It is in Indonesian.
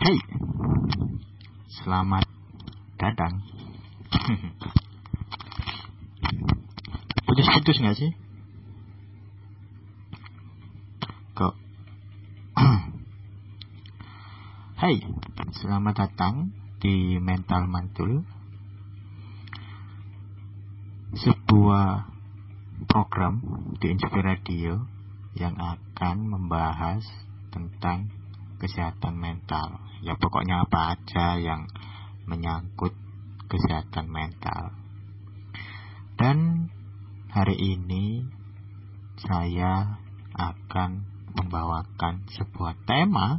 Hey, selamat datang. Putus-putus gak sih? Kok? Hai, selamat datang di Mental Mantul, sebuah program di Inspire Radio yang akan membahas tentang kesehatan mental. Ya pokoknya apa aja yang menyangkut kesehatan mental. Dan hari ini saya akan membawakan sebuah tema